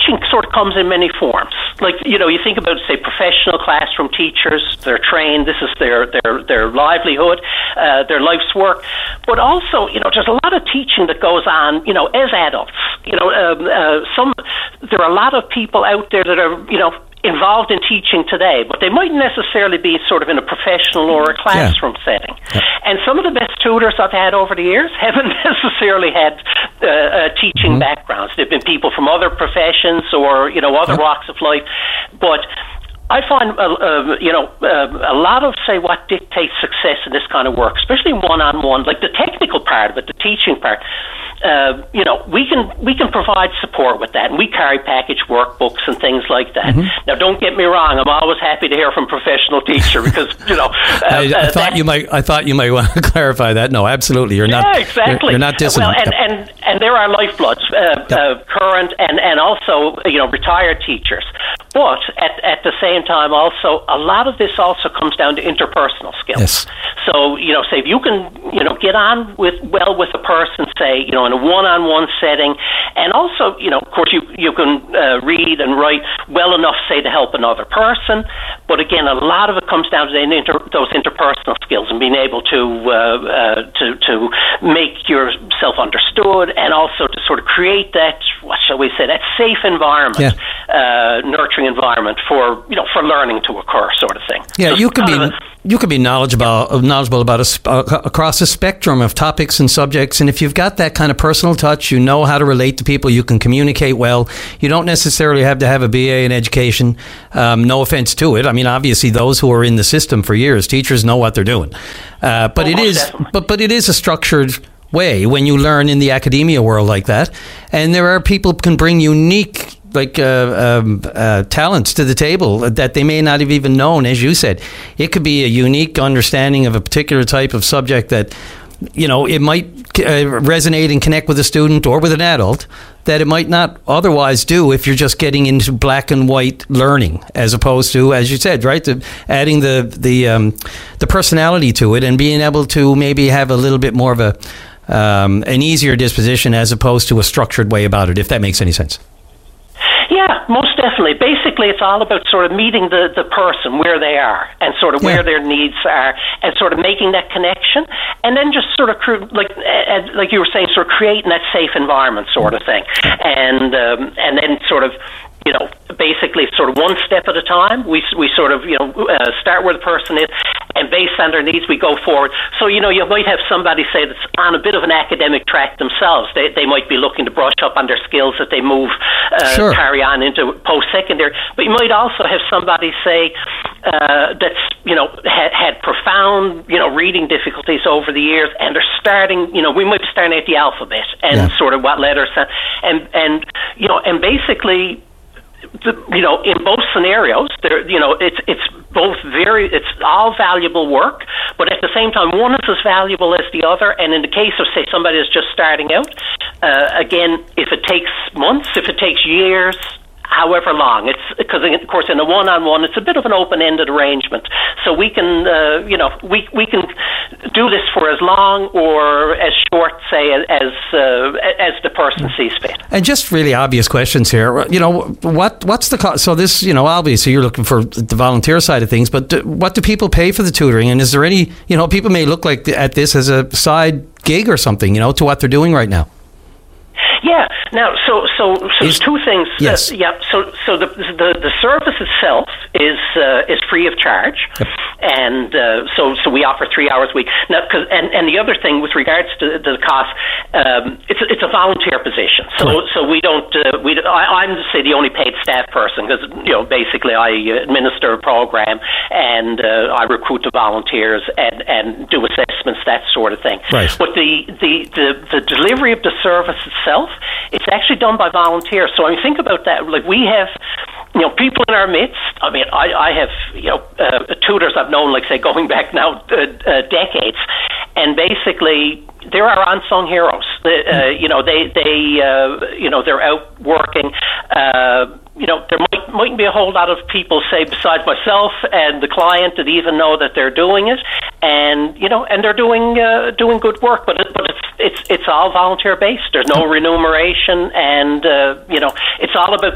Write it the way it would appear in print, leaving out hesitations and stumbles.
teaching sort of comes in many forms. Like, you think about, say, professional classroom teachers. They're trained. This is their livelihood, their life's work. But also, there's a lot of teaching that goes on, as adults. There are a lot of people out there that are, involved in teaching today, but they mightn't necessarily be sort of in a professional or a classroom setting. Yeah. And some of the best tutors I've had over the years haven't necessarily had teaching backgrounds. They've been people from other professions or, other walks of life. But I find, a lot of, say, what dictates success in this kind of work, especially one-on-one, like the technical part of it, the teaching part, we can provide support with that, and we carry package workbooks and things like that. Now, don't get me wrong; I'm always happy to hear from a professional teacher because I thought you might want to clarify that. No, absolutely, you're not. Yeah, exactly. You're not dissonant. Well, and there are lifebloods, current and also retired teachers. But at the same time, also a lot of this also comes down to interpersonal skills. Yes. So say if you can get on with a person, say in a one-on-one setting, and also of course you can read and write well enough, say, to help another person. But again, a lot of it comes down to those interpersonal skills and being able to make yourself understood, and also to sort of create that, what shall we say, that safe environment, nurturing environment for learning to occur, sort of thing. Yeah, so you could be knowledgeable about across a spectrum of topics and subjects, and if you've got that kind of personal touch, you know how to relate to people, you can communicate well. You don't necessarily have to have a BA in education. No offense to it. I mean, obviously, those who are in the system for years, teachers know what they're doing. But it is a structured way when you learn in the academia world like that, and there are people who can bring unique talents to the table that they may not have even known. As you said, it could be a unique understanding of a particular type of subject that it might resonate and connect with a student or with an adult that it might not otherwise do if you're just getting into black and white learning, as opposed to, as you said, right, adding the personality to it and being able to maybe have a little bit more of an easier disposition as opposed to a structured way about it, if that makes any sense. Yeah, most definitely. Basically, it's all about sort of meeting the person where they are and sort of where their needs are, and sort of making that connection, and then just sort of like you were saying, sort of creating that safe environment, sort of thing, and then sort of basically sort of one step at a time. We sort of start where the person is, and based on their needs, we go forward. So you might have somebody say that's on a bit of an academic track themselves. They might be looking to brush up on their skills that they move carry on into post-secondary. But you might also have somebody say that's had profound reading difficulties over the years, and they're starting. We might be starting at the alphabet and sort of what letters and basically. In both scenarios, it's all valuable work, but at the same time, one is as valuable as the other. And in the case of, say, somebody that's just starting out, again, if it takes months, if it takes years, however long, it's because, of course, in a one-on-one, it's a bit of an open-ended arrangement. So we can, we can do this for as long or as short, say, as the person sees fit. And just really obvious questions here. What's the cost? So this, obviously you're looking for the volunteer side of things, but what do people pay for the tutoring? And is there any, people may look at this as a side gig or something, to what they're doing right now. Yeah. Now, so there's two things. Yes. So the service itself is free of charge, and so we offer 3 hours a week. Now, and the other thing with regards to the cost, it's a volunteer position. So we don't. I'm say the only paid staff person because basically I administer a program and I recruit the volunteers and do assessments, that sort of thing. Right. But the delivery of the service itself, it's actually done by volunteers. So I mean, think about that. Like we have, people in our midst. I mean, I have, tutors I've known, like say, going back now decades, and basically there are unsung heroes. They're out working. There mightn't be a whole lot of people, say, besides myself and the client, that even know that they're doing it, and they're doing good work. But it's all volunteer based. There's no remuneration, and it's all about